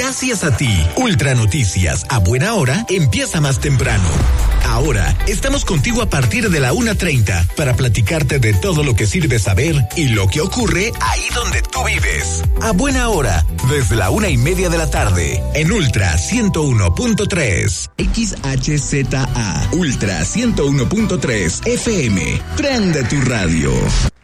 Gracias a ti, Ultra Noticias a buena hora empieza más temprano. Ahora estamos contigo a partir de la 1:30 para platicarte de todo lo que sirve saber y lo que ocurre ahí donde tú vives. A buena hora, desde la 1:30 de la tarde, en Ultra 101.3. XHZA, Ultra 101.3 FM. Prende tu radio.